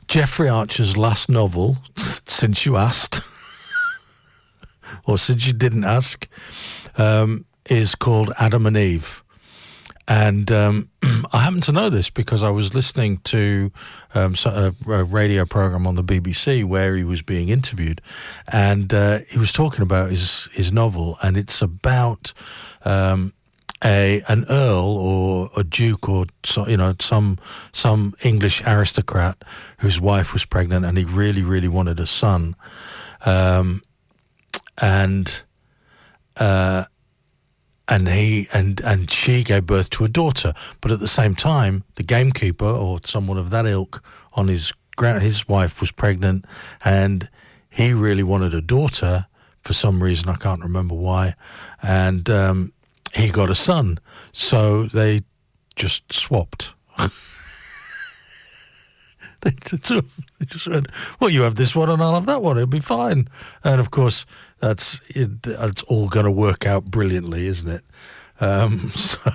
Jeffrey Archer's last novel, since you asked, or since you didn't ask, is called Adam and Eve. And I happen to know this because I was listening to a radio program on the BBC where he was being interviewed, and he was talking about his novel, and it's about an earl or a duke or some English aristocrat whose wife was pregnant, and he really, really wanted a son, and she gave birth to a daughter, but at the same time, the gamekeeper or someone of that ilk on his wife was pregnant, and he really wanted a daughter for some reason. I can't remember why, and he got a son, so they just swapped. They just went, well, you have this one and I'll have that one, it'll be fine. And of course, it's all going to work out brilliantly, isn't it? So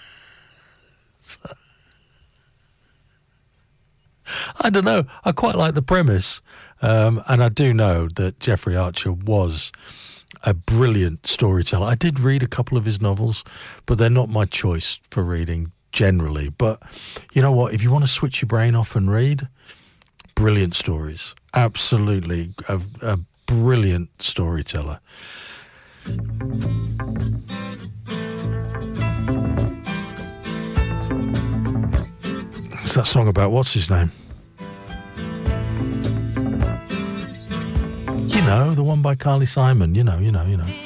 I don't know. I quite like the premise. And I do know that Jeffrey Archer was a brilliant storyteller. I did read a couple of his novels, but they're not my choice for reading generally. But you know what? If you want to switch your brain off and read, brilliant stories. Absolutely a brilliant storyteller. It's that song about what's his name? You know, the one by Carly Simon. You know.